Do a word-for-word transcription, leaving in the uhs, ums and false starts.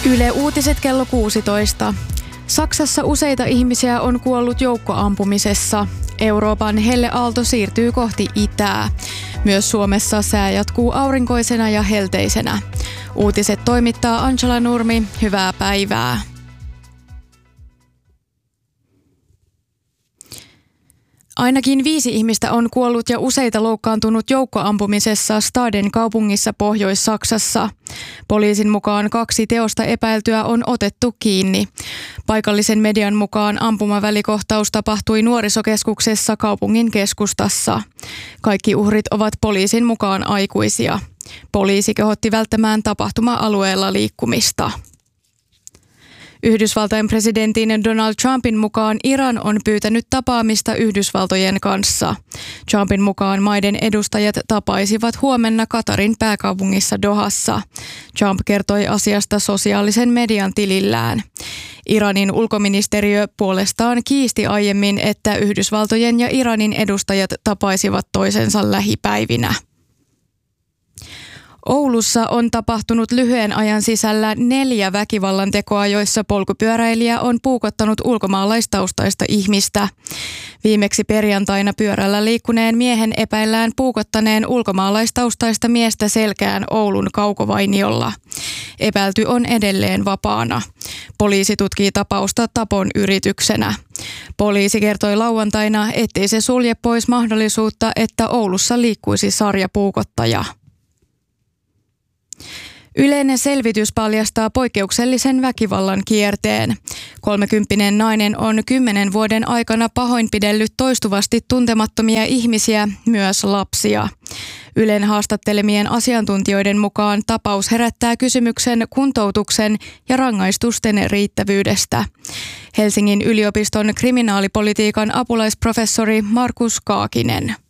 Yle Uutiset kello kuusitoista. Saksassa useita ihmisiä on kuollut joukkoampumisessa. Euroopan helleaalto siirtyy kohti itää. Myös Suomessa sää jatkuu aurinkoisena ja helteisenä. Uutiset toimittaa Angela Nurmi. Hyvää päivää. Ainakin viisi ihmistä on kuollut ja useita loukkaantunut joukkoampumisessa Staden kaupungissa Pohjois-Saksassa. Poliisin mukaan kaksi teosta epäiltyä on otettu kiinni. Paikallisen median mukaan ampumavälikohtaus tapahtui nuorisokeskuksessa kaupungin keskustassa. Kaikki uhrit ovat poliisin mukaan aikuisia. Poliisi kehotti välttämään tapahtuma-alueella liikkumista. Yhdysvaltain presidentin Donald Trumpin mukaan Iran on pyytänyt tapaamista Yhdysvaltojen kanssa. Trumpin mukaan maiden edustajat tapaisivat huomenna Katarin pääkaupungissa Dohassa. Trump kertoi asiasta sosiaalisen median tilillään. Iranin ulkoministeriö puolestaan kiisti aiemmin, että Yhdysvaltojen ja Iranin edustajat tapaisivat toisensa lähipäivinä. Oulussa on tapahtunut lyhyen ajan sisällä neljä väkivallantekoa, joissa polkupyöräilijä on puukottanut ulkomaalaistaustaista ihmistä. Viimeksi perjantaina pyörällä liikkuneen miehen epäillään puukottaneen ulkomaalaistaustaista miestä selkään Oulun Kaukovainiolla. Epäilty on edelleen vapaana. Poliisi tutkii tapausta tapon yrityksenä. Poliisi kertoi lauantaina, ettei se sulje pois mahdollisuutta, että Oulussa liikkuisi sarjapuukottaja. Yleinen selvitys paljastaa poikkeuksellisen väkivallan kierteen. Kolmekymppinen nainen on kymmenen vuoden aikana pahoinpidellyt toistuvasti tuntemattomia ihmisiä, myös lapsia. Ylen haastattelemien asiantuntijoiden mukaan tapaus herättää kysymyksen kuntoutuksen ja rangaistusten riittävyydestä. Helsingin yliopiston kriminaalipolitiikan apulaisprofessori Markus Kaakinen.